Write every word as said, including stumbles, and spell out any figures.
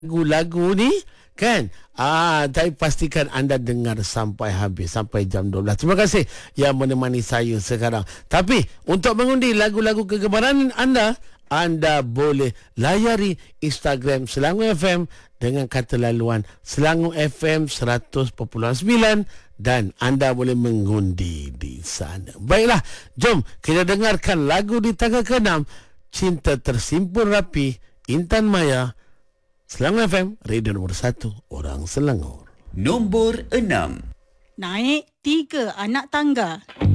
lagu-lagu ni kan. Ah, tapi pastikan anda dengar sampai habis, sampai jam dua belas. Terima kasih yang menemani saya sekarang. Tapi untuk mengundi lagu-lagu kegemaran anda, anda boleh layari Instagram Selangor F M dengan kata laluan Selangor F M seratus perpuluhan sembilan dan anda boleh mengundi di sana. Baiklah, jom kita dengarkan lagu di tangga keenam, Cinta Tersimpul Rapi, Intan Maya, Selangor F M, radio nombor satu, orang Selangor. Nombor enam. Naik tiga anak tangga.